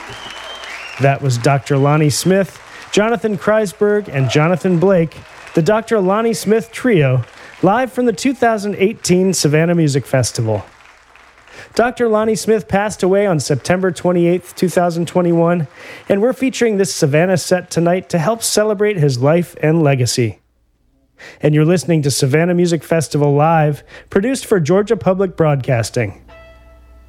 That was Dr. Lonnie Smith, Jonathan Kreisberg, and Jonathan Blake, the Dr. Lonnie Smith Trio, live from the 2018 Savannah Music Festival. Dr. Lonnie Smith passed away on September 28, 2021, and we're featuring this Savannah set tonight to help celebrate his life and legacy. And you're listening to Savannah Music Festival Live, produced for Georgia Public Broadcasting.